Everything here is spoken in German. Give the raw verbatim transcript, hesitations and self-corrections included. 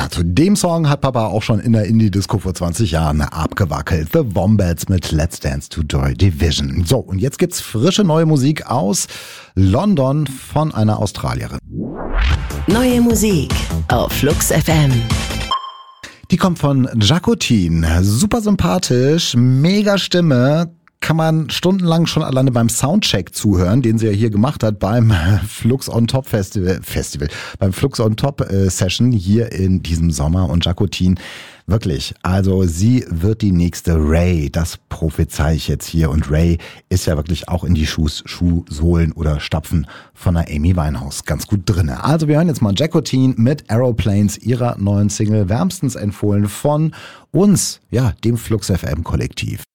Ja, zu dem Song hat Papa auch schon in der Indie-Disco vor zwanzig Jahren abgewackelt. The Wombats mit Let's Dance to Joy Division. So, und jetzt gibt's frische neue Musik aus London von einer Australierin. Neue Musik auf Flux F M. Die kommt von Jacqueline. Super sympathisch, mega Stimme. Kann man stundenlang schon alleine beim Soundcheck zuhören, den sie ja hier gemacht hat beim Flux on Top Festival, Festival beim Flux on Top äh, Session hier in diesem Sommer. Und Jacqueline, wirklich, also sie wird die nächste Ray, das prophezei ich jetzt hier. Und Ray ist ja wirklich auch in die Schuhs, Schuhsohlen oder Stapfen von der Amy Winehouse ganz gut drinne. Also wir hören jetzt mal Jacqueline mit Aeroplanes, ihrer neuen Single, wärmstens empfohlen von uns, ja, dem Flux F M Kollektiv.